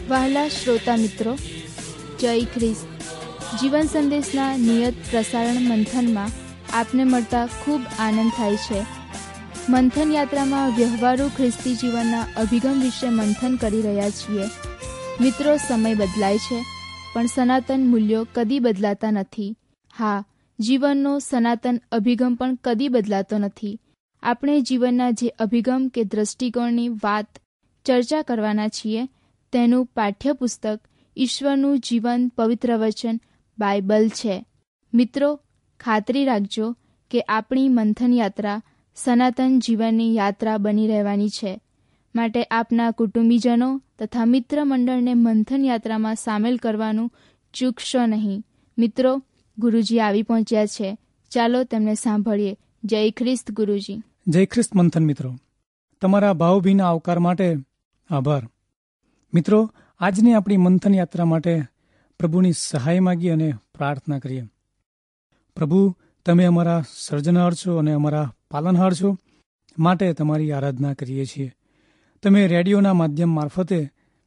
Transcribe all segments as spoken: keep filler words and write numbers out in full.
વહાલા શ્રોતા મિત્રો, જય ખ્રિસ્ત. જીવન સંદેશના નિયત પ્રસારણ મંથનમાં આપને મળતા ખૂબ આનંદ થાય છે. મંથન યાત્રામાં વ્યવહારુ ખ્રિસ્તી જીવનના અભિગમ વિશે મંથન કરી રહ્યા છીએ. મિત્રો, સમય બદલાય છે, પણ સનાતન મૂલ્યો કદી બદલાતા નથી. હા, જીવનનો સનાતન અભિગમ પણ કદી બદલાતો નથી. આપણે જીવનના જે અભિગમ કે દ્રષ્ટિકોણની વાત ચર્ચા કરવાના છીએ તેનું પાઠ્યપુસ્તક ઈશ્વરનું જીવન પવિત્ર વચન બાઇબલ છે. મિત્રો, ખાતરી રાખજો કે આપણી મંથન યાત્રા સનાતન જીવનની યાત્રા બની રહેવાની છે. માટે આપના કુટુંબીજનો તથા મિત્ર મંડળને મંથન યાત્રામાં સામેલ કરવાનું ચૂકશો નહીં. મિત્રો, ગુરુજી આવી પહોંચ્યા છે. ચાલો તેમને સાંભળીએ. જય ખ્રિસ્ત ગુરુજી. જય ખ્રિસ્ત મંથન મિત્રો, તમારા ભાવભીના આવકાર માટે આભાર. મિત્રો, આજની આપણી મંથન યાત્રા માટે પ્રભુની સહાય માગી અને પ્રાર્થના કરીએ. પ્રભુ, તમે અમારા સર્જનહાર છો અને અમારા પાલનહાર છો, માટે તમારી આરાધના કરીએ છીએ. તમે રેડિયોના માધ્યમ મારફતે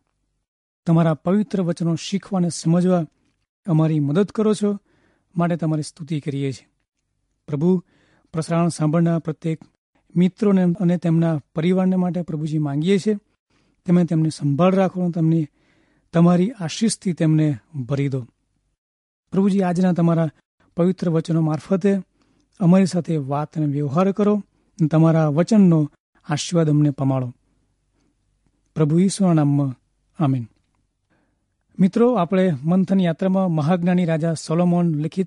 તમારા પવિત્ર વચનો શીખવા અને સમજવા અમારી મદદ કરો છો, માટે તમારી સ્તુતિ કરીએ છીએ. પ્રભુ, પ્રસારણ સાંભળનાર પ્રત્યેક મિત્રોને અને તેમના પરિવારને માટે પ્રભુજી માંગીએ છીએ. તમે તેમને સંભાળ રાખો, તમને તમારી આશીષથી તેમને ભરી દો. પ્રભુજી, આજના તમારા પવિત્ર વચનો મારફતે અમારી સાથે વાત અને વ્યવહાર કરો, અને તમારા વચનનો આશીર્વાદ અમને પમાડો. પ્રભુ ઈસુના નામમાં આમીન. મિત્રો, આપણે મંથન યાત્રામાં મહાજ્ઞાની રાજા સોલોમોન લિખિત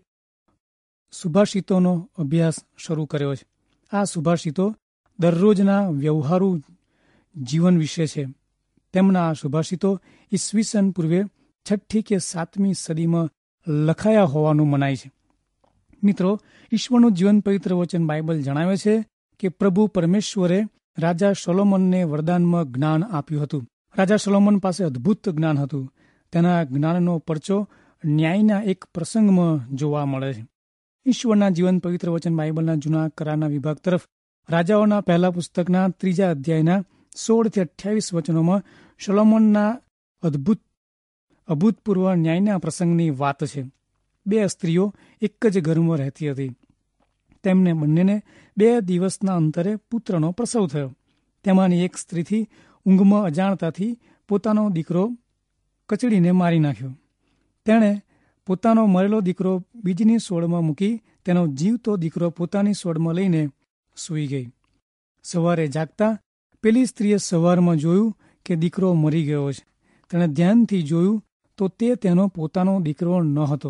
સુભાષિતોનો અભ્યાસ શરૂ કર્યો છે. આ સુભાષિતો દરરોજના વ્યવહારુ જીવન વિશે છે. તેમના આ સુભાષિતો ઈસવીસન પૂર્વે છઠ્ઠી કે સાતમી સદીમાં લખાયા હોવાનું મનાય છે. મિત્રો, ઈશ્વરનું જીવન પવિત્ર વચન બાઇબલ જણાવે છે કે પ્રભુ પરમેશ્વરે રાજા સોલોમનને વરદાનમાં જ્ઞાન આપ્યું હતું. રાજા સોલોમન પાસે અદ્ભુત જ્ઞાન હતું. તેના જ્ઞાનનો પરચો ન્યાયના એક પ્રસંગમાં જોવા મળે છે. ઈશ્વરના જીવન પવિત્ર વચન બાઇબલના જૂના કરારના વિભાગ તરફ રાજાઓના પહેલા પુસ્તકના ત્રીજા અધ્યાયના સોળથી અઠ્યાવીસ વચનોમાં સોલોમનના અદ્ભુત અભૂતપૂર્વ ન્યાયના પ્રસંગની વાત છે. બે સ્ત્રીઓ એક જ ઘરમાં રહેતી હતી. તેમને બંનેને બે દિવસના અંતરે પુત્રનો પ્રસવ થયો. તેમાંની એક સ્ત્રીથી ઊંઘમાં અજાણતાથી પોતાનો દીકરો કચડીને મારી નાખ્યો. તેણે પોતાનો મરેલો દીકરો બીજની સોળમાં મૂકી તેનો જીવતો દીકરો પોતાની સોળમાં લઈને સૂઈ ગઈ. સવારે જાગતા પેલી સ્ત્રીએ સવારમાં જોયું કે દીકરો મરી ગયો છે. તેણે ધ્યાનથી જોયું તો તે તેનો પોતાનો દીકરો ન હતો.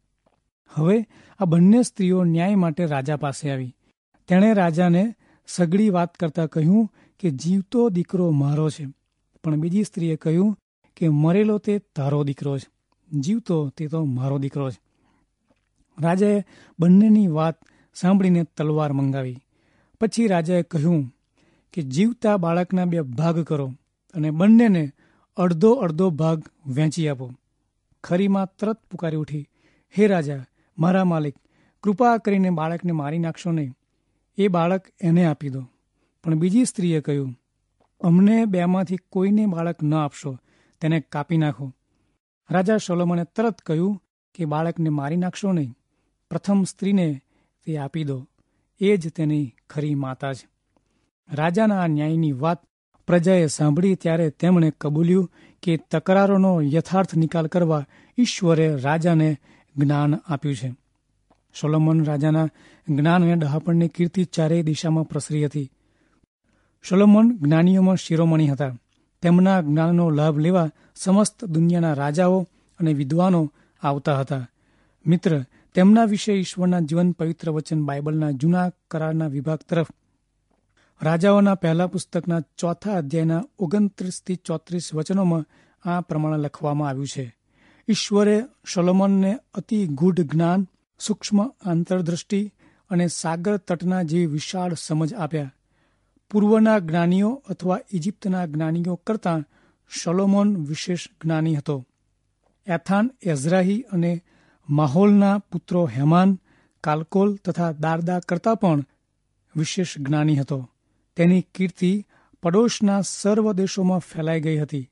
હવે આ બંને સ્ત્રીઓ ન્યાય માટે રાજા પાસે આવી. તેણે રાજાને સઘળી વાત કરતા કહ્યું કે જીવતો દીકરો મારો છે, પણ બીજી સ્ત્રીએ કહ્યું કે મરેલો તે તારો દીકરો છે, જીવતો તે તો મારો દીકરો છે. રાજાએ બંનેની વાત સાંભળીને તલવાર મંગાવી. પછી રાજાએ કહ્યું કે જીવતા બાળકના બે ભાગ કરો અને બંનેને અડધો અડધો ભાગ વહેંચી આપો. ખરીમાં તરત પુકારી ઉઠી, હે રાજા, મારા માલિક, કૃપા કરીને બાળકને મારી નાખશો નહીં. એ બાળક એને આપી દો. પણ બીજી સ્ત્રીએ કહ્યું, અમને બેમાંથી કોઈને બાળક ન આપશો, તેને કાપી નાખો. રાજા સોલોમને તરત કહ્યું કે બાળકને મારી નાખશો નહીં, પ્રથમ સ્ત્રીને તે આપી દો, એ જ તેની ખરી માતા છે. રાજાના આ ન્યાયની વાત પ્રજાએ સાંભળી ત્યારે તેમણે કબૂલ્યું કે તકરારોનો યથાર્થ નિકાલ કરવા ઈશ્વરે રાજાને જ્ઞાન આપ્યું છે. સોલોમન રાજાના જ્ઞાન અને ડહાપણની કીર્તિ ચારેય દિશામાં પ્રસરી હતી. સોલોમન જ્ઞાનીઓમાં શિરોમણી હતા. તેમના જ્ઞાનનો લાભ લેવા સમસ્ત દુનિયાના રાજાઓ અને વિદ્વાનો આવતા હતા. મિત્ર, તેમના વિશે ઈશ્વરના જીવન પવિત્ર વચન બાઇબલના જૂના કરારના વિભાગ તરફ રાજાઓના પહેલા પુસ્તકના ચોથા અધ્યાયના ઓગણત્રીસથી ચોત્રીસ વચનોમાં આ પ્રમાણે લખવામાં આવ્યું છે. ઈશ્વરે સોલોમનને અતિ ગૂઢ જ્ઞાન, સૂક્ષ્મ આંતરદ્રષ્ટિ અને સાગર તટના જેવી વિશાળ સમજ આપ્યા. પૂર્વના જ્ઞાનીઓ અથવા ઇજિપ્તના જ્ઞાનીઓ કરતાં સોલોમન વિશેષ જ્ઞાની હતો. એથાન, એઝરાહી અને માહોલના પુત્રો હેમાન, કાલકોલ તથા દારદા કરતાં પણ વિશેષ જ્ઞાની હતો. તેની કીર્તિ પડોશના સર્વ દેશોમાં ફેલાઈ ગઈ હતી.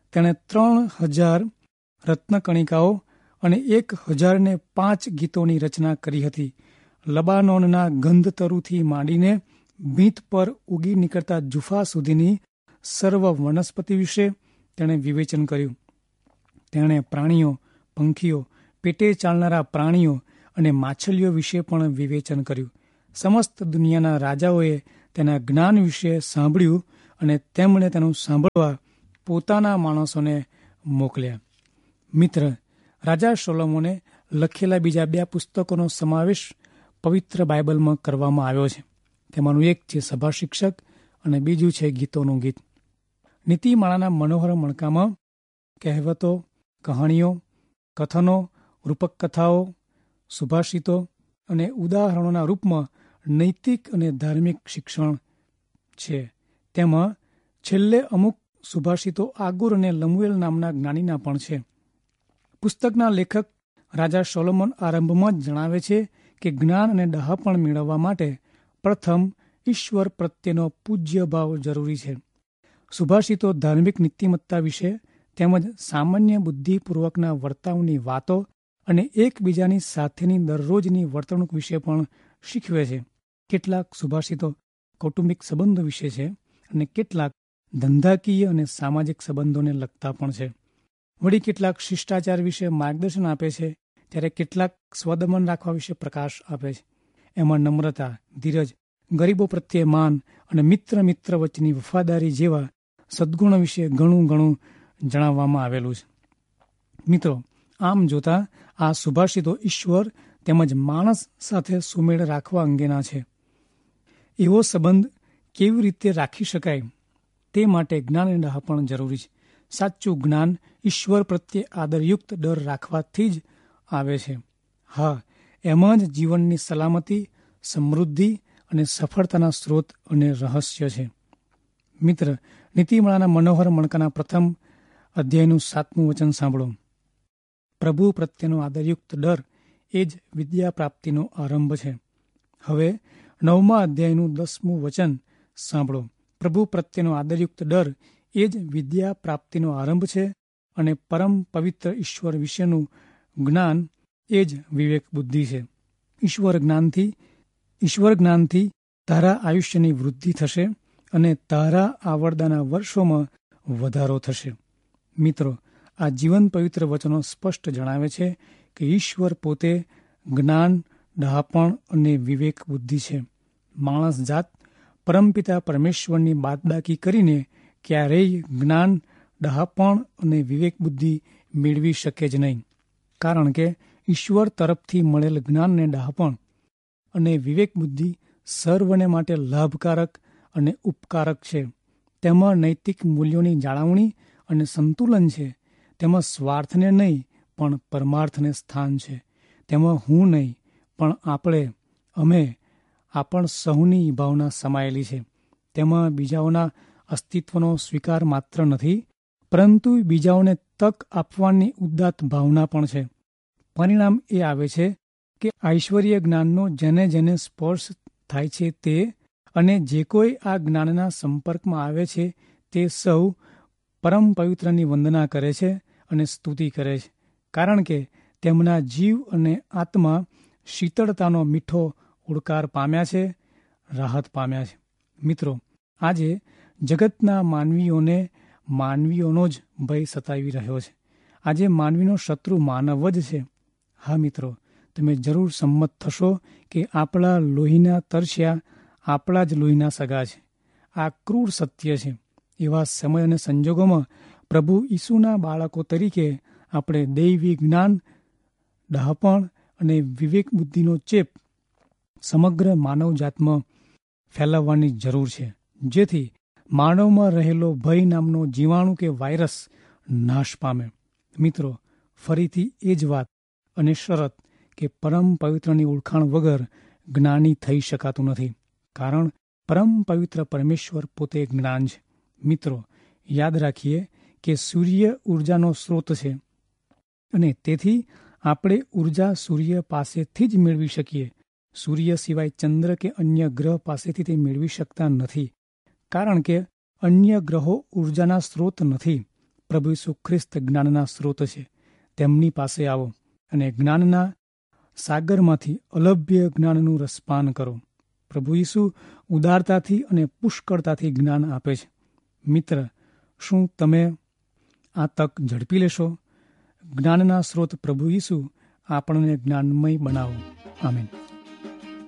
તેણે ત્રણ હજાર રત્નકણિકાઓ અને એક હજાર ને પાંચ ગીતોની રચના કરી હતી. લબાનોનના ગંધતરુથી માંડીને ભીંત પર ઉગી નીકળતા જુફા સુધીની સર્વ વનસ્પતિ વિશે તેણે વિવેચન કર્યું. તેણે પ્રાણીઓ, પંખીઓ, પેટે ચાલનારા પ્રાણીઓ અને માછલીઓ વિશે પણ વિવેચન કર્યું. સમસ્ત દુનિયાના રાજાઓએ તેના જ્ઞાન વિશે સાંભળ્યું અને તેમણે તેનું સાંભળવા પોતાના માણસોને મોકલ્યા. મિત્ર, રાજા સોલોમોને લખેલા બીજા બે પુસ્તકોનો સમાવેશ પવિત્ર બાઇબલમાં કરવામાં આવ્યો છે. તેમાંનું એક છે સભા શિક્ષક અને બીજું છે ગીતોનું ગીત. નીતિમાળાના મનોહર મણકામાં કહેવતો, કહાણીઓ, કથનો, રૂપક કથાઓ, સુભાષિતો અને ઉદાહરણોના રૂપમાં નૈતિક અને ધાર્મિક શિક્ષણ છે. તેમાં છેલ્લે અમુક સુભાષિતો આગુર અને લમુએલ નામના જ્ઞાનીના પણ છે. પુસ્તકના લેખક રાજા સોલોમન આરંભમાં જ જણાવે છે કે જ્ઞાન અને ડહાપણ મેળવવા માટે પ્રથમ ઈશ્વર પ્રત્યેનો પૂજ્ય ભાવ જરૂરી છે. સુભાષિતો ધાર્મિક નીતિમત્તા વિશે તેમજ સામાન્ય બુદ્ધિપૂર્વકના વર્તાવની વાતો અને એકબીજાની સાથેની દરરોજની વર્તણૂક વિશે પણ શીખવે છે. કેટલાક સુભાષિતો કૌટુંબિક સંબંધો વિશે છે અને કેટલાક ધંધાકીય અને સામાજિક સંબંધોને લગતા પણ છે. વળી કેટલાક શિષ્ટાચાર વિશે માર્ગદર્શન આપે છે, ત્યારે કેટલાક સ્વદમન રાખવા વિશે પ્રકાશ આપે છે. એમાં નમ્રતા, ધીરજ, ગરીબો પ્રત્યે માન અને મિત્ર મિત્ર વચ્ચેની વફાદારી જેવા સદ્ગુણો વિશે ઘણું ઘણું જણાવવામાં આવેલું છે. મિત્રો, આમ જોતા આ સુભાષિતો ઈશ્વર તેમજ માણસ સાથે સુમેળ રાખવા અંગેના છે. એવો સંબંધ કેવી રીતે રાખી શકાય તે માટે જ્ઞાન અને ડહાપણ જરૂરી છે. સાચું જ્ઞાન ઈશ્વર પ્રત્યે આદરયુક્ત ડર રાખવાથી જ આવે છે. હા, એમાં જ જીવનની સલામતી, સમૃદ્ધિ અને સફળતાના સ્ત્રોત અને રહસ્ય છે. મિત્ર, નીતિમાળાના મનોહર મણકાના પ્રથમ અધ્યાયનું સાતમું વચન સાંભળો. પ્રભુ પ્રત્યેનો આદરયુક્ત ડર એ જ વિદ્યા પ્રાપ્તિનો આરંભ છે. હવે નવમા અધ્યાયનું દસમું વચન સાંભળો. પ્રભુ પ્રત્યેનો આદરયુક્ત ડર એ જ વિદ્યા પ્રાપ્તિનો આરંભ છે અને પરમ પવિત્ર ઈશ્વર વિશેનું જ્ઞાન એ જ વિવેક બુદ્ધિ છે. ઈશ્વર જ્ઞાનથી ઈશ્વર જ્ઞાનથી તારા આયુષ્યની વૃદ્ધિ થશે અને તારા આવરદાના વર્ષોમાં વધારો થશે. મિત્રો, આ જીવન પવિત્ર વચનો સ્પષ્ટ જણાવે છે કે ઈશ્વર પોતે જ્ઞાન, ડહાપણ અને વિવેક બુદ્ધિ છે. માણસ જાત પરમપિતા પરમેશ્વરની બાદબાકી કરીને ક્યારેય જ્ઞાન, ડહાપણ અને વિવેક બુદ્ધિ મેળવી શકે જ નહીં. કારણ કે ઈશ્વર તરફથી મળેલ જ્ઞાન અને ડહાપણ અને વિવેક બુદ્ધિ સર્વને માટે લાભકારક અને ઉપકારક છે. તેમાં નૈતિક મૂલ્યોની જાળવણી અને સંતુલન છે. તેમાં સ્વાર્થને નહીં પણ પરમાર્થને સ્થાન છે. તેમાં હું નહીં પણ આપણે, અમે, આપણ સહુની ભાવના સમાયેલી છે. તેમાં બીજાઓના અસ્તિત્વનો સ્વીકાર માત્ર નથી, પરંતુ બીજાઓને તક આપવાની ઉદાત્ત ભાવના પણ છે. પરિણામ એ આવે છે કે ઐશ્વર્ય જ્ઞાનનો જેને જેને સ્પર્શ થાય છે તે અને જે કોઈ આ જ્ઞાનના સંપર્કમાં આવે છે તે સૌ પરમ પવિત્રની વંદના કરે છે અને સ્તુતિ કરે છે, કારણ કે તેમના જીવ અને આત્મા શીતળતાનો મીઠો ઉડકાર પામ્યા છે, રાહત પામ્યા છે. મિત્રો, આજે જગતના માનવીઓને માનવીઓનો જ ભય સતાવી રહ્યો છે. આજે માનવીનો શત્રુ માનવ જ છે. હા મિત્રો, તમે જરૂર સંમત થશો કે આપણા લોહીના તરસ્યા આપણા જ લોહીના સગા છે. આ ક્રૂર સત્ય છે. એવા સમય અને સંજોગોમાં પ્રભુ ઈસુના બાળકો તરીકે આપણે દૈવી જ્ઞાન, ડહાપણ અને વિવેક બુદ્ધિનો ચેપ સમગ્ર માનવજાતમાં ફેલાવવાની જરૂર છે, જેથી માનવમાં રહેલો ભય નામનો જીવાણુ કે વાયરસ નાશ પામે. મિત્રો, ફરીથી એ જ વાત અને શરત કે પરમ પવિત્રની ઓળખાણ વગર જ્ઞાની થઈ શકાતું નથી, કારણ પરમ પવિત્ર પરમેશ્વર પોતે જ્ઞાન છે. મિત્રો, યાદ રાખીએ કે સૂર્ય ઉર્જાનો સ્ત્રોત છે અને તેથી આપણે ઉર્જા સૂર્ય પાસેથી જ મેળવી શકીએ. સૂર્ય સિવાય ચંદ્ર કે અન્ય ગ્રહ પાસેથી તે મેળવી શકતા નથી, કારણ કે અન્ય ગ્રહો ઉર્જાના સ્ત્રોત નથી, પ્રભુ ઈસુ ખ્રિસ્ત જ્ઞાનના સ્ત્રોત છે. તેમની પાસે આવો અને જ્ઞાનના સાગરમાંથી અલભ્ય જ્ઞાનનું રસપાન કરો. પ્રભુ ઈસુ ઉદારતાથી અને પુષ્કળતાથી જ્ઞાન આપે છે. મિત્ર, શું તમે આ તક ઝડપી લેશો? જ્ઞાનના સ્ત્રોત પ્રભુ ઈસુ આપણને જ્ઞાનમય બનાવો. આમીન.